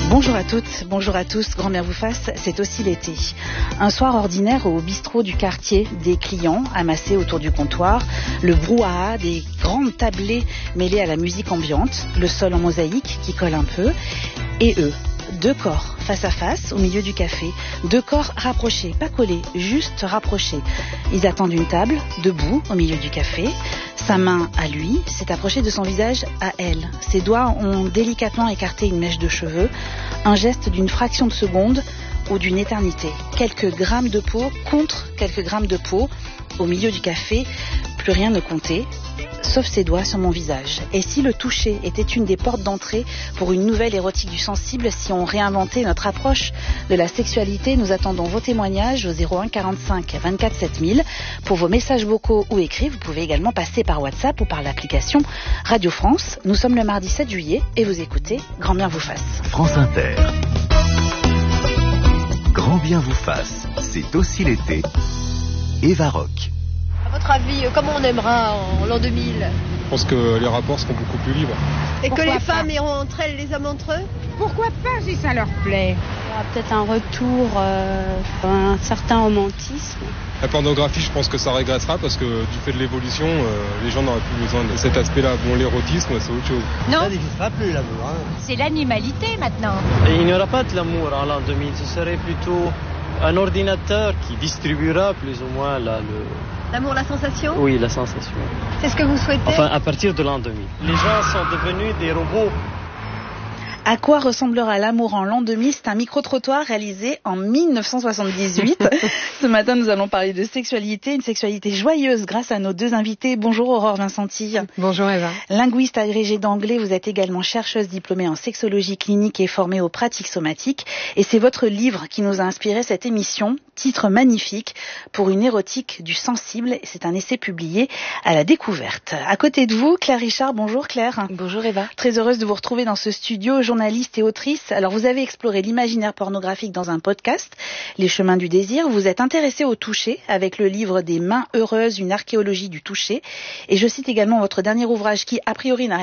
Bonjour à toutes, bonjour à tous, grand bien vous fasse, c'est aussi l'été. Un soir ordinaire au bistrot du quartier, des clients amassés autour du comptoir, le brouhaha des grandes tablées mêlées à la musique ambiante, le sol en mosaïque qui colle un peu, et eux, deux corps face à face au milieu du café, deux corps rapprochés, pas collés, juste rapprochés. Ils attendent une table, debout au milieu du café. Sa main à lui s'est approchée de son visage à elle. Ses doigts ont délicatement écarté une mèche de cheveux, un geste d'une fraction de seconde ou d'une éternité. Quelques grammes de peau contre quelques grammes de peau au milieu du café, plus rien ne comptait, sauf ses doigts sur mon visage. Et si le toucher était une des portes d'entrée pour une nouvelle érotique du sensible, si on réinventait notre approche de la sexualité, nous attendons vos témoignages au 01 45 24 7000. Pour vos messages vocaux ou écrits, vous pouvez également passer par WhatsApp ou par l'application Radio France. Nous sommes le mardi 7 juillet et vous écoutez Grand bien vous fasse. France Inter. Grand bien vous fasse, c'est aussi l'été. Eva Rock. À votre avis, comment on aimera en l'an 2000 ? Je pense que les rapports seront beaucoup plus libres. Et Pourquoi que les pas femmes iront entre elles, les hommes entre eux ? Pourquoi pas si ça leur plaît ? Il y aura peut-être un retour, un certain romantisme. La pornographie, je pense que ça régressera parce que du fait de l'évolution, les gens n'auraient plus besoin de cet aspect-là. Bon, l'érotisme, c'est autre chose. Non, ça n'existera plus l'amour. c'est l'animalité maintenant. Et il n'y aura pas de l'amour en l'an 2000, ce serait plutôt un ordinateur qui distribuera plus ou moins L'amour, la sensation ? Oui, la sensation. C'est ce que vous souhaitez ? Enfin, à partir de l'an 2000. Les gens sont devenus des robots. À quoi ressemblera l'amour en l'an 2000 ? C'est un micro-trottoir réalisé en 1978. Ce matin, nous allons parler de sexualité, une sexualité joyeuse grâce à nos deux invités. Bonjour Aurore Vincenti. Bonjour Eva. Linguiste agrégée d'anglais, vous êtes également chercheuse diplômée en sexologie clinique et formée aux pratiques somatiques. Et c'est votre livre qui nous a inspiré cette émission, titre magnifique, pour une érotique du sensible. C'est un essai publié à La Découverte. À côté de vous, Claire Richard. Bonjour Claire. Bonjour Eva. Très heureuse de vous retrouver dans ce studio, journaliste et autrice. Alors vous avez exploré l'imaginaire pornographique dans un podcast, Les chemins du désir. Vous êtes intéressée au toucher avec le livre Des mains heureuses, une archéologie du toucher. Et je cite également votre dernier ouvrage qui, a priori, n'a rien